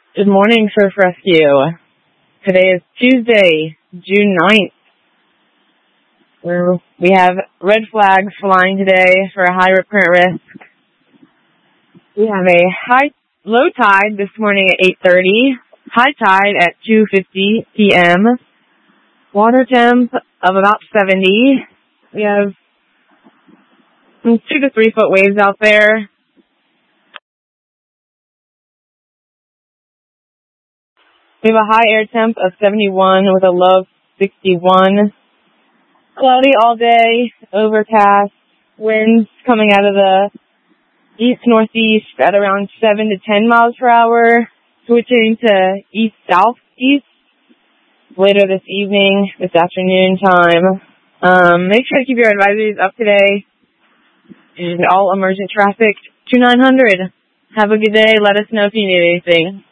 Good morning, Surf Rescue. Today is Tuesday, June 9th. We have red flags flying today for a high current risk. We have a low tide this morning at 8:30, high tide at 2:50 p.m., water temp of about 70. We have 2 to 3 foot waves out there. We have a high air temp of 71 with a low of 61. Cloudy all day, overcast, winds coming out of the east-northeast at around 7 to 10 miles per hour, switching to east-southeast later this evening, this afternoon time. Make sure to keep your advisories up today and all emergent traffic to 900. Have a good day. Let us know if you need anything.